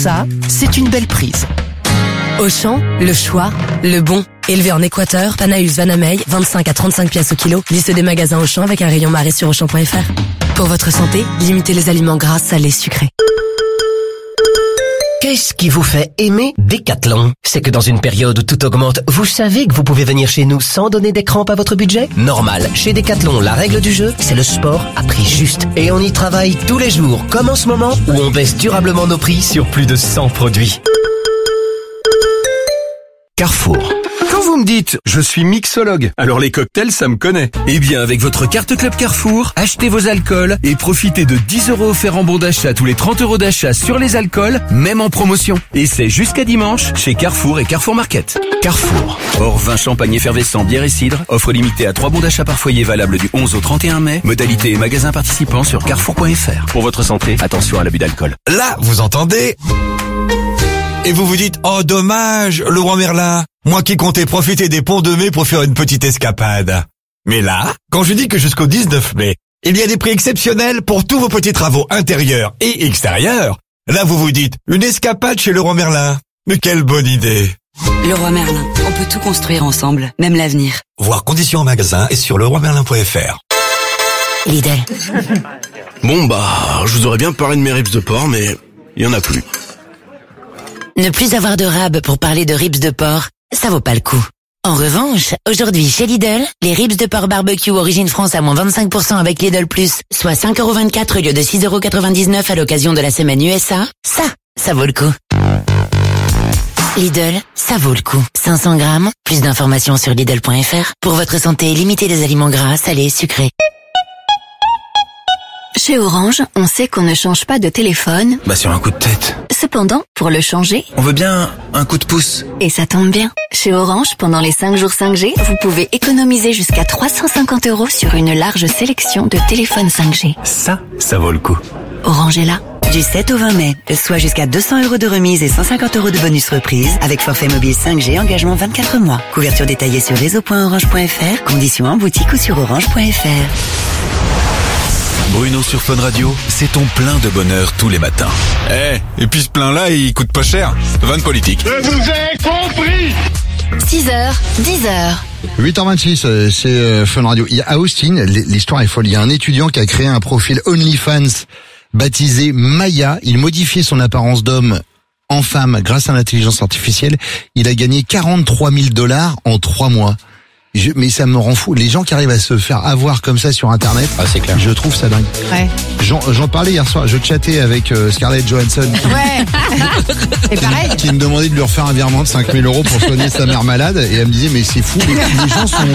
ça, c'est une belle prise. Auchan, le choix, le bon. Élevé en Équateur, Panaus Vanamey, 25 à 35 pièces au kilo. Liste des magasins Auchan avec un rayon marais sur Auchan.fr. Pour votre santé, limitez les aliments gras, salés, sucrés. Qu'est-ce qui vous fait aimer Decathlon? C'est que dans une période où tout augmente, vous savez que vous pouvez venir chez nous sans donner des crampes à votre budget? Normal, chez Decathlon, la règle du jeu, c'est le sport à prix juste. Et on y travaille tous les jours, comme en ce moment, où on baisse durablement nos prix sur plus de 100 produits. Carrefour. Quand vous me dites « je suis mixologue », alors les cocktails, ça me connaît. Eh bien, avec votre carte Club Carrefour, achetez vos alcools et profitez de 10 € offerts en bon d'achat tous les 30 € d'achat sur les alcools, même en promotion. Et c'est jusqu'à dimanche chez Carrefour et Carrefour Market. Carrefour. Hors vin, champagne effervescent, bière et cidre. Offre limitée à 3 bons d'achat par foyer valable du 11 au 31 mai. Modalité et magasins participants sur carrefour.fr. Pour votre santé, attention à l'abus d'alcool. Là, vous entendez ? Et vous vous dites, oh dommage, Leroy Merlin, moi qui comptais profiter des ponts de mai pour faire une petite escapade. Mais là, quand je dis que jusqu'au 19 mai, il y a des prix exceptionnels pour tous vos petits travaux intérieurs et extérieurs, là vous vous dites, une escapade chez Leroy Merlin. Mais quelle bonne idée. Leroy Merlin, on peut tout construire ensemble, même l'avenir. Voir conditions en magasin et sur leroymerlin.fr. Lidl. Bon je vous aurais bien parlé de mes ribs de porc, mais il y en a plus. Ne plus avoir de rab pour parler de ribs de porc, ça vaut pas le coup. En revanche, aujourd'hui chez Lidl, les ribs de porc barbecue origine France à moins 25% avec Lidl Plus, soit 5,24 € au lieu de 6,99 € à l'occasion de la semaine USA, ça vaut le coup. Lidl, ça vaut le coup. 500 grammes, plus d'informations sur Lidl.fr. Pour votre santé, limitez les aliments gras, salés, sucrés. Chez Orange, on sait qu'on ne change pas de téléphone. Sur un coup de tête. Cependant, pour le changer, on veut bien un coup de pouce. Et ça tombe bien. Chez Orange, pendant les 5 jours 5G, vous pouvez économiser jusqu'à 350 € sur une large sélection de téléphones 5G. Ça vaut le coup. Orange est là. Du 7 au 20 mai, soit jusqu'à 200 € de remise et 150 € de bonus reprise avec forfait mobile 5G, engagement 24 mois. Couverture détaillée sur réseau.orange.fr, conditions en boutique ou sur orange.fr. Bruno sur Fun Radio, c'est ton plein de bonheur tous les matins. Et puis ce plein-là, il coûte pas cher. Vanne politique. Je vous ai compris. 6h, 10h. 8h26, c'est Fun Radio. À Austin, l'histoire est folle. Il y a un étudiant qui a créé un profil OnlyFans baptisé Maya. Il modifiait son apparence d'homme en femme grâce à l'intelligence artificielle. Il a gagné $43 000 en 3 mois. Mais ça me rend fou. Les gens qui arrivent à se faire avoir comme ça sur Internet, c'est clair. Je trouve ça dingue. Ouais. J'en parlais hier soir. Je chattais avec Scarlett Johansson. Ouais. C'est pareil. Qui me demandait de lui refaire un virement de 5 000 € pour soigner sa mère malade. Et elle me disait, mais c'est fou. Les gens sont